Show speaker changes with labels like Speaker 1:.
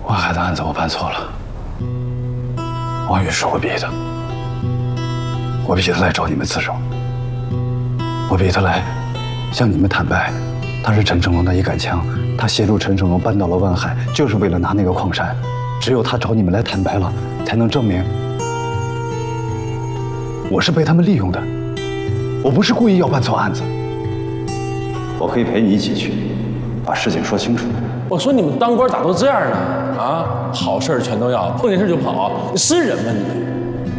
Speaker 1: 万海的案子我办错了，王宇是我逼的，我逼他来找你们自首，我逼他来向你们坦白，他是陈成龙的一杆枪，他协助陈成龙扳倒了万海，就是为了拿那个矿山。只有他找你们来坦白了，才能证明我是被他们利用的，我不是故意要办错案子。我可以陪你一起去，把事情说清楚。
Speaker 2: 我说你们当官咋都这样呢？啊，好事全都要，碰见事就跑，你是人吗你？